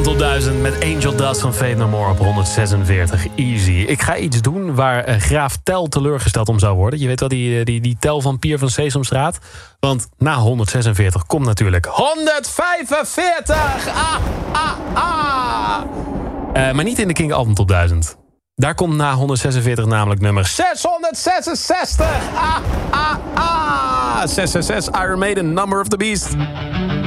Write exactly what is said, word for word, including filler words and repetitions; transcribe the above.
Top duizend met Angel Dust van Fate No More op honderdzesenveertig. Easy. Ik ga iets doen waar uh, Graaf Tel teleurgesteld om zou worden. Je weet wel, die, die, die Tel van Pier van Sesamstraat. Want na honderdzesenveertig komt natuurlijk honderdvijfenveertig! Ah, ah, ah! Uh, maar niet in de King Album Top duizend. Daar komt na honderdzesenveertig namelijk nummer zeshonderdzesenzestig! Ah, ah, ah! zes zes zes, Iron Maiden, Number of the Beast.